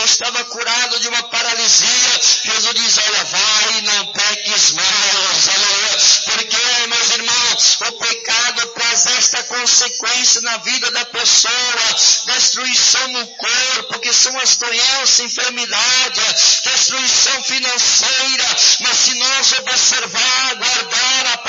estava curado de uma paralisia. Jesus diz, olha, vai, não peques mais, aleluia. Porque, meus irmãos, o pecado traz esta consequência na vida da pessoa, destruição no corpo, que são as doenças, enfermidades, destruição financeira. Mas se nós observar, guardar a